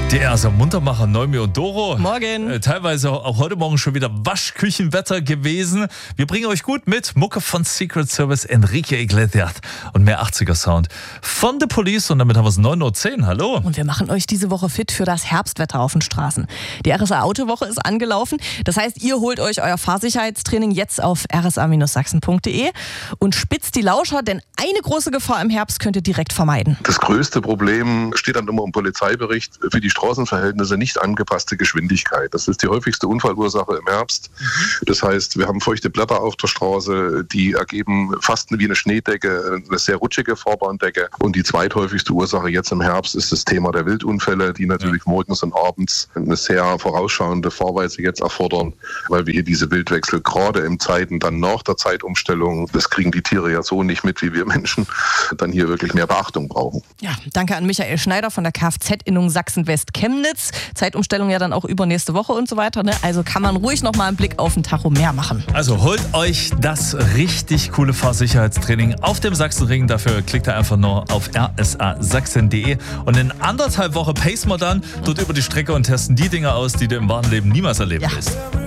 Der erste Muntermacher Neumi und Doro. Morgen. Teilweise auch heute Morgen schon wieder Waschküchenwetter gewesen. Wir bringen euch gut mit. Mucke von Secret Service, Enrique Iglesias und mehr 80er-Sound von The Police. Und damit haben wir es 9.10 Uhr. Hallo. Und wir machen euch diese Woche fit für das Herbstwetter auf den Straßen. Die RSA-Autowoche ist angelaufen. Das heißt, ihr holt euch euer Fahrsicherheitstraining jetzt auf rsa-sachsen.de und spitzt die Lauscher, denn eine große Gefahr im Herbst könnt ihr direkt vermeiden. Das größte Problem steht dann immer im Polizeibericht: für die Straßenverhältnisse nicht angepasste Geschwindigkeit. Das ist die häufigste Unfallursache im Herbst. Das heißt, wir haben feuchte Blätter auf der Straße, die ergeben fast wie eine Schneedecke, eine sehr rutschige Fahrbahndecke. Und die zweithäufigste Ursache jetzt im Herbst ist das Thema der Wildunfälle, die natürlich morgens und abends eine sehr vorausschauende Fahrweise jetzt erfordern, weil wir hier diese Wildwechsel gerade in Zeiten dann nach der Zeitumstellung, das kriegen die Tiere ja so nicht mit wie wir Menschen, dann hier wirklich mehr Beachtung brauchen. Ja, danke an Michael Schneider von der Kfz-Innung Sachsen-West-Chemnitz. Zeitumstellung ja dann auch übernächste Woche und so weiter. Ne? Also kann man ruhig noch mal einen Blick auf den Tacho mehr machen. Also holt euch das richtig coole Fahrsicherheitstraining auf dem Sachsenring. Dafür klickt ihr einfach nur auf rsa-sachsen.de. Und in 1,5 Wochen pacen wir dann dort über die Strecke und testen die Dinge aus, die du im wahren Leben niemals erleben willst.